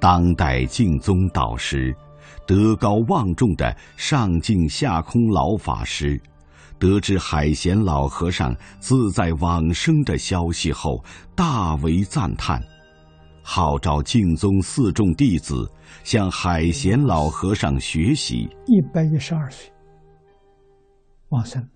当代净宗导师，德高望重的上净下空老法师，得知海贤老和尚自在往生的消息后，大为赞叹，号召净宗四众弟子向海贤老和尚学习。 112岁往生，